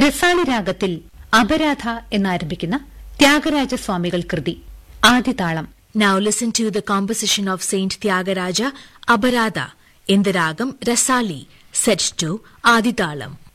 രസാളി രാഗത്തിൽ അപരാധ എന്നാരംഭിക്കുന്ന ത്യാഗരാജസ്വാമികൾ കൃതി. ആദിതാളം. Now listen to the composition of Saint Tyagaraja, Aparadha, in the ragam Rasali, set to Aditalam.